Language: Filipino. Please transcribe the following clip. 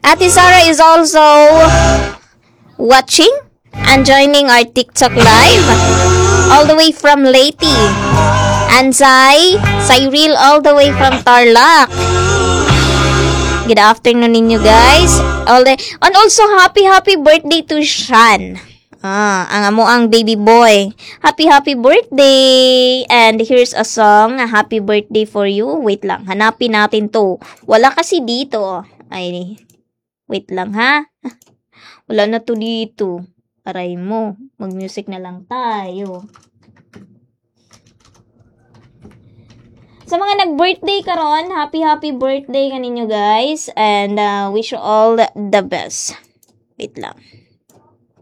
Ate Sarah is also watching and joining our TikTok live all the way from Leyte. And Cyril all the way from Tarlac. Good afternoon ninyo guys. And also happy birthday to Shan. Ang amoang baby boy. Happy birthday. And here's a song, happy birthday for you. Wait lang, hanapin natin to. Wala kasi dito. Ay, wait lang ha. Wala na to dito. Aray mo, mag-music na lang tayo. Sa mga nag-birthday karon, happy birthday kaninyo guys. And wish you all the best. Wait lang.